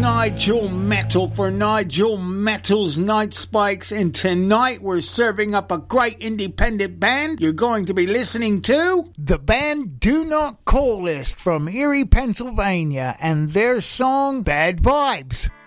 Nigel Metal for Nigel Metal's Night Spikes, and tonight we're serving up a great independent band. You're going to be listening to the band Do Not Call List from Erie, Pennsylvania, and their song Bad Vibes.